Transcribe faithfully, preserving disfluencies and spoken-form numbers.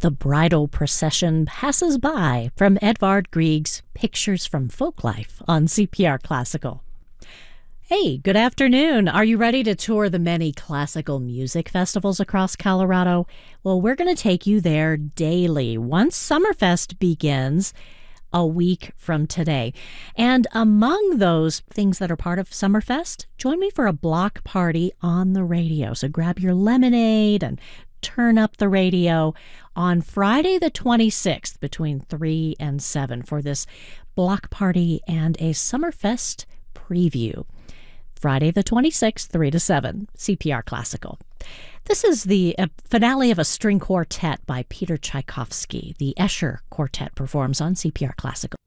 The bridal procession passes by from Edvard Grieg's Pictures from Folklife on C P R Classical. Hey, good afternoon. Are you ready to tour the many classical music festivals across Colorado? Well, we're going to take you there daily once Summerfest begins a week from today. And among those things that are part of Summerfest, join me for a block party on the radio. So grab your lemonade and turn up the radio on Friday the twenty-sixth between three and seven for this block party and a Summerfest preview. Friday the twenty-sixth, three to seven, C P R Classical. This is the uh, finale of a string quartet by Peter Tchaikovsky. The Escher Quartet performs on C P R Classical.